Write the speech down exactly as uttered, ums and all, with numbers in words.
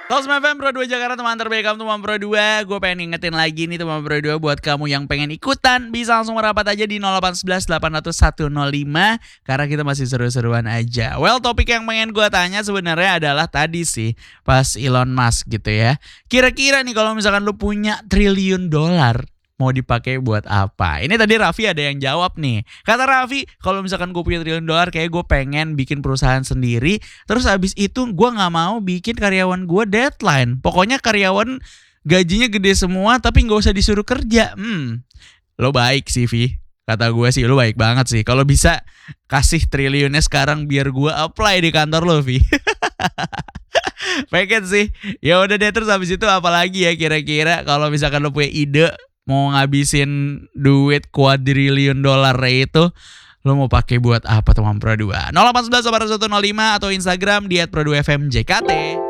Talks F M Pro dua Jakarta, teman terbaik kamu teman Pro dua. Gue pengen ingetin lagi nih teman Pro dua, buat kamu yang pengen ikutan bisa langsung merapat aja di nol delapan satu satu delapan nol nol satu nol lima karena kita masih seru-seruan aja. Well, topik yang pengen gue tanya sebenarnya adalah tadi sih pas Elon Musk gitu ya. Kira-kira nih kalau misalkan lu punya triliun dolar, mau dipakai buat apa? Ini tadi Raffi ada yang jawab nih. Kata Raffi, kalau misalkan gue punya triliun dolar, kayak gue pengen bikin perusahaan sendiri. Terus abis itu gue gak mau bikin karyawan gue deadline. Pokoknya karyawan gajinya gede semua tapi gak usah disuruh kerja. Hmm, lo baik sih Vi. Kata gue sih lo baik banget sih. Kalau bisa kasih triliunnya sekarang biar gue apply di kantor lo Vi. Pengen sih. Ya udah deh, terus habis itu apalagi ya kira-kira kalau misalkan lo punya ide mau ngabisin duit kuadriliun dolar itu, lo mau pakai buat apa teman Pro dua? nol delapan satu satu satu nol lima atau Instagram di et pro dua f m j k t.